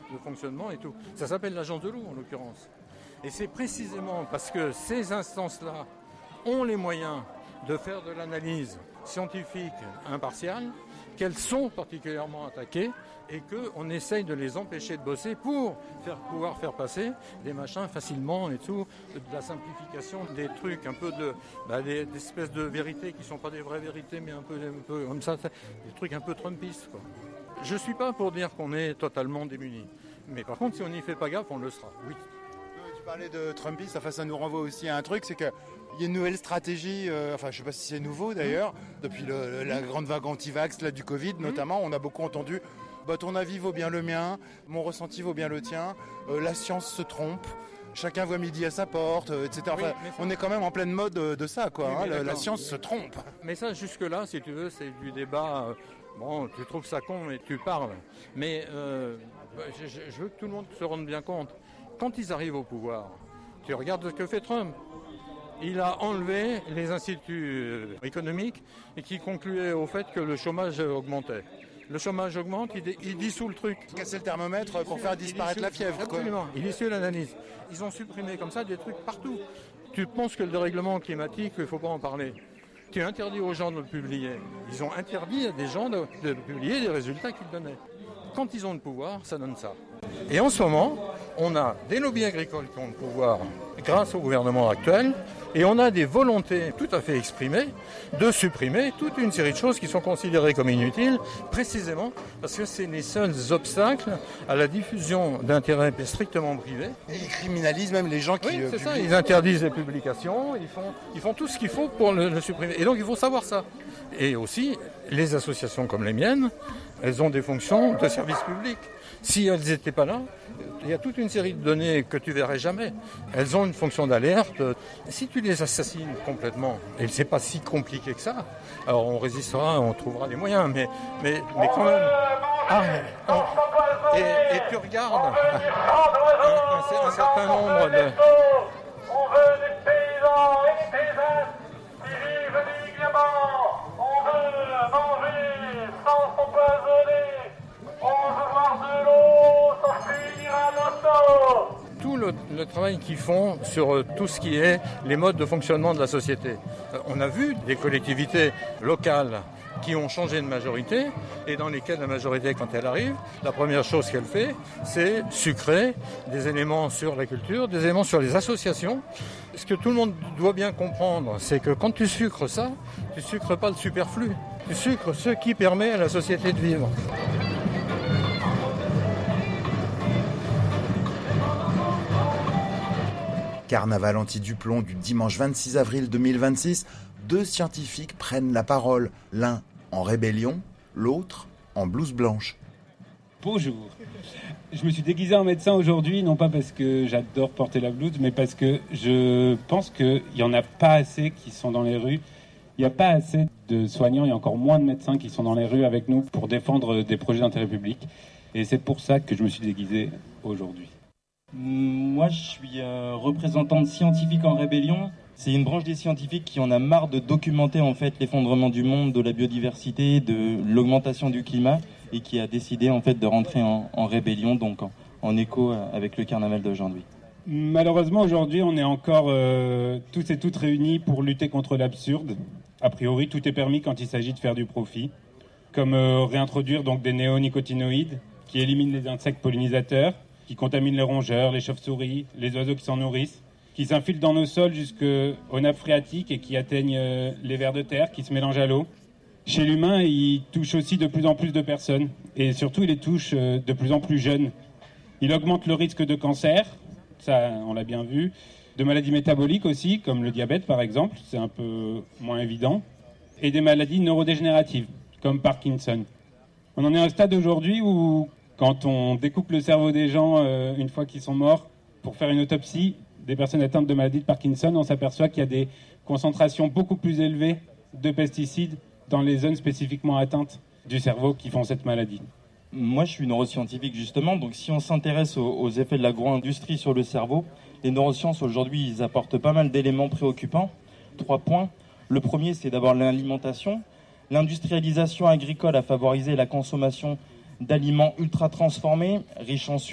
de fonctionnement et tout. Ça s'appelle l'agence de l'eau en l'occurrence. Et c'est précisément parce que ces instances-là ont les moyens de faire de l'analyse scientifique impartiale qu'elles sont particulièrement attaquées et qu'on essaye de les empêcher de bosser pour pouvoir faire passer des machins facilement et tout, de la simplification des trucs, un peu des espèces de vérités qui ne sont pas des vraies vérités, mais un peu comme ça, des trucs un peu trumpistes, quoi. Je ne suis pas pour dire qu'on est totalement démunis, mais par contre, si on n'y fait pas gaffe, on le sera, oui. Tu parlais de trumpistes, ça nous renvoie aussi à un truc, c'est qu'il y a une nouvelle stratégie, je ne sais pas si c'est nouveau d'ailleurs, depuis la grande vague anti-vax du Covid notamment, on a beaucoup entendu ton avis vaut bien le mien, mon ressenti vaut bien le tien, la science se trompe, chacun voit midi à sa porte, etc. Oui, on est quand même en pleine mode de ça, quoi. Oui, La science se trompe. Mais ça, jusque-là, si tu veux, c'est du débat. Tu trouves ça con et tu parles. Mais je veux que tout le monde se rende bien compte. Quand ils arrivent au pouvoir, tu regardes ce que fait Trump. Il a enlevé les instituts économiques et qui concluaient au fait que le chômage augmentait. Le chômage augmente, il dissout le truc. Casser le thermomètre pour faire disparaître la fièvre. Absolument, quoi. Il dissout l'analyse. Ils ont supprimé comme ça des trucs partout. Tu penses que le dérèglement climatique, il ne faut pas en parler. Tu interdis aux gens de le publier. Ils ont interdit à des gens de publier des résultats qu'ils donnaient. Quand ils ont le pouvoir, ça donne ça. Et en ce moment, on a des lobbies agricoles qui ont le pouvoir grâce au gouvernement actuel, et on a des volontés tout à fait exprimées de supprimer toute une série de choses qui sont considérées comme inutiles, précisément parce que c'est les seuls obstacles à la diffusion d'intérêts strictement privés. Et ils criminalisent même les gens qui... Oui, c'est ça, ils interdisent les publications, ils font tout ce qu'il faut pour le supprimer. Et donc il faut savoir ça. Et aussi, les associations comme les miennes, elles ont des fonctions de service public. Si elles n'étaient pas là, il y a toute une série de données que tu verrais jamais. Elles ont une fonction d'alerte. Si tu les assassines complètement, et c'est pas si compliqué que ça, alors on résistera, on trouvera des moyens, mais quand même. Et tu regardes un certain nombre de... On veut des paysans et des paysannes qui vivent dignement. On veut manger sans s'empoisonner. On veut boire de l'eau sans finir à l'hosto. Tout le travail qu'ils font sur tout ce qui est les modes de fonctionnement de la société. On a vu des collectivités locales qui ont changé de majorité et dans lesquelles la majorité, quand elle arrive, la première chose qu'elle fait, c'est sucrer des éléments sur la culture, des éléments sur les associations. Ce que tout le monde doit bien comprendre, c'est que quand tu sucres ça, tu sucres pas le superflu. Tu sucres ce qui permet à la société de vivre. Carnaval anti-Duplon du dimanche 26 avril 2026, 2 scientifiques prennent la parole, l'un en rébellion, l'autre en blouse blanche. Bonjour, je me suis déguisé en médecin aujourd'hui, non pas parce que j'adore porter la blouse, mais parce que je pense qu'il n'y en a pas assez qui sont dans les rues. Il n'y a pas assez de soignants et encore moins de médecins qui sont dans les rues avec nous pour défendre des projets d'intérêt public. Et c'est pour ça que je me suis déguisé aujourd'hui. Moi, je suis représentant de Scientifiques en Rébellion. C'est une branche des scientifiques qui en a marre de documenter en fait l'effondrement du monde, de la biodiversité, de l'augmentation du climat et qui a décidé en fait de rentrer en rébellion, donc en écho avec le carnaval d'aujourd'hui. Malheureusement, aujourd'hui, on est encore tous et toutes réunis pour lutter contre l'absurde. A priori, tout est permis quand il s'agit de faire du profit, comme réintroduire donc des néonicotinoïdes qui éliminent les insectes pollinisateurs, qui contaminent les rongeurs, les chauves-souris, les oiseaux qui s'en nourrissent, qui s'infiltrent dans nos sols jusqu'aux nappes phréatiques et qui atteignent les vers de terre, qui se mélangent à l'eau. Chez l'humain, il touche aussi de plus en plus de personnes et surtout, il les touche de plus en plus jeunes. Il augmente le risque de cancer, ça on l'a bien vu, de maladies métaboliques aussi, comme le diabète par exemple, c'est un peu moins évident, et des maladies neurodégénératives, comme Parkinson. On en est à un stade aujourd'hui où, quand on découpe le cerveau des gens une fois qu'ils sont morts, pour faire une autopsie des personnes atteintes de maladie de Parkinson, on s'aperçoit qu'il y a des concentrations beaucoup plus élevées de pesticides dans les zones spécifiquement atteintes du cerveau qui font cette maladie. Moi, je suis neuroscientifique justement, donc si on s'intéresse aux effets de l'agro-industrie sur le cerveau, les neurosciences aujourd'hui, ils apportent pas mal d'éléments préoccupants. 3 points. Le premier, c'est d'abord l'alimentation. L'industrialisation agricole a favorisé la consommation d'aliments ultra transformés, riches en sucre,